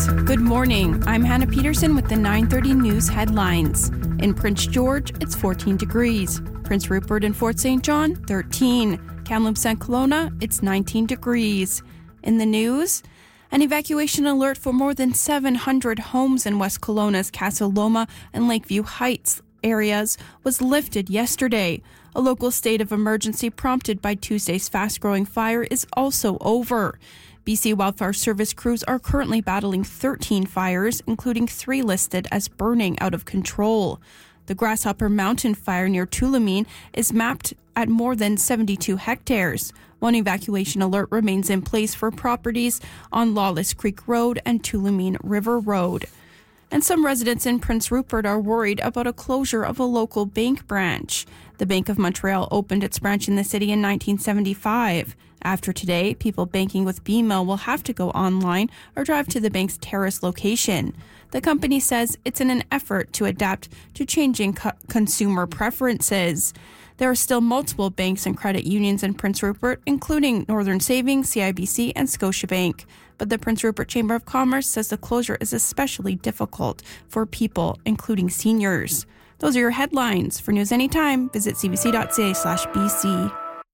Good morning. I'm Hannah Peterson with the 9:30 news headlines. In Prince George, it's 14 degrees. Prince Rupert and Fort St. John, 13. Kamloops and Kelowna, it's 19 degrees. In the news, an evacuation alert for more than 700 homes in West Kelowna's Casa Loma and Lakeview Heights areas was lifted yesterday. A local state of emergency prompted by Tuesday's fast-growing fire is also over. BC Wildfire Service crews are currently battling 13 fires, including 3 listed as burning out of control. The Grasshopper Mountain fire near Tulameen is mapped at more than 72 hectares. One evacuation alert remains in place for properties on Lawless Creek Road and Tulameen River Road. And some residents in Prince Rupert are worried about a closure of a local bank branch. The Bank of Montreal opened its branch in the city in 1975. After today, people banking with BMO will have to go online or drive to the bank's Terrace location. The company says it's in an effort to adapt to changing consumer preferences. There are still multiple banks and credit unions in Prince Rupert, including Northern Savings, CIBC, and Scotiabank. But the Prince Rupert Chamber of Commerce says the closure is especially difficult for people, including seniors. Those are your headlines. For news anytime, visit cbc.ca/BC.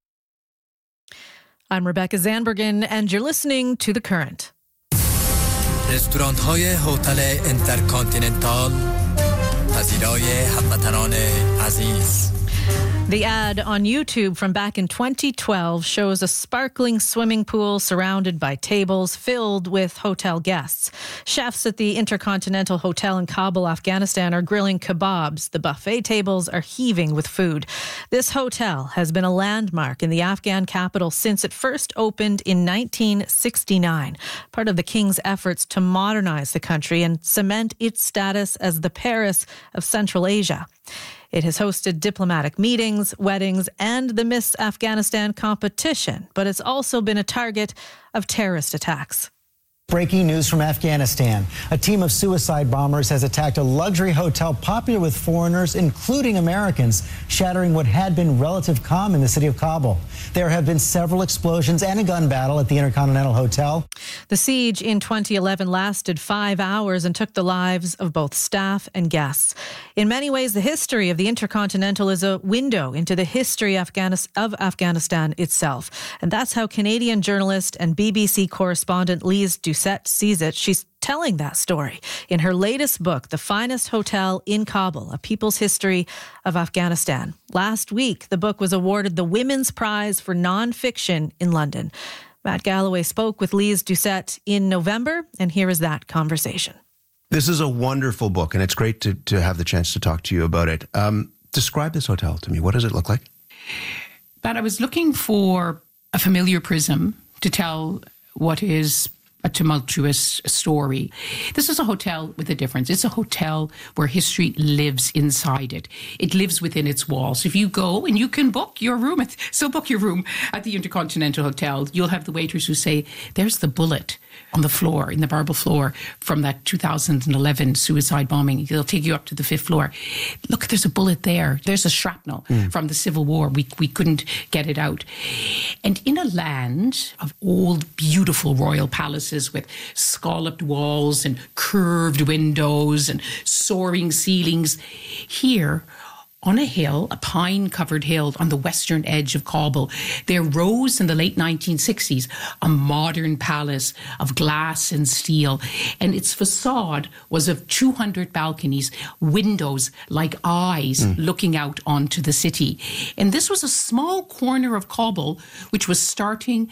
I'm Rebecca Zandbergen, and you're listening to The Current. رستوران‌های هتل انترکانتیننتال پذیرای هموطنان عزیز. The ad on YouTube from back in 2012 shows a sparkling swimming pool surrounded by tables filled with hotel guests. Chefs at the Intercontinental Hotel in Kabul, Afghanistan, are grilling kebabs. The buffet tables are heaving with food. This hotel has been a landmark in the Afghan capital since it first opened in 1969, part of the king's efforts to modernize the country and cement its status as the Paris of Central Asia. It has hosted diplomatic meetings, weddings, and the Miss Afghanistan competition, but it's also been a target of terrorist attacks. Breaking news from Afghanistan. A team of suicide bombers has attacked a luxury hotel popular with foreigners, including Americans, shattering what had been relative calm in the city of Kabul. There have been several explosions and a gun battle at the Intercontinental Hotel. The siege in 2011 lasted 5 hours and took the lives of both staff and guests. In many ways, the history of the Intercontinental is a window into the history of Afghanistan itself. And that's how Canadian journalist and BBC correspondent Lise Doucette sees it. She's telling that story in her latest book, The Finest Hotel in Kabul, A People's History of Afghanistan. Last week, the book was awarded the Women's Prize for Nonfiction in London. Matt Galloway spoke with Lise Doucette in November, and here is that conversation. This is a wonderful book, and it's great to have the chance to talk to you about it. Describe this hotel to me. What does it look like? But I was looking for a familiar prism to tell what is a tumultuous story. This is a hotel with a difference. It's a hotel where history lives inside it. It lives within its walls. If you go and you can book your room, book your room at the Intercontinental Hotel, you'll have the waiters who say, there's the bullet on the floor, in the marble floor from that 2011 suicide bombing. They'll take you up to the 5th floor. Look, there's a bullet there. There's a shrapnel from the Civil War. We couldn't get it out. And in a land of old, beautiful royal palaces with scalloped walls and curved windows and soaring ceilings, here on a hill, a pine-covered hill on the western edge of Kabul, there rose in the late 1960s a modern palace of glass and steel, and its facade was of 200 balconies, windows like eyes looking out onto the city. And this was a small corner of Kabul which was starting